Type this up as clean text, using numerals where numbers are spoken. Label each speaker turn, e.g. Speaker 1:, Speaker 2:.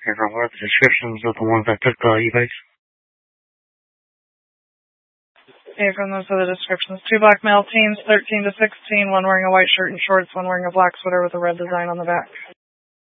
Speaker 1: Everyone, what are the descriptions of the ones that took the e-bikes?
Speaker 2: Okay, from those are the descriptions. 2 black male teens, 13 to 16, one wearing a white shirt and shorts, one wearing a black sweater with a red design on the back.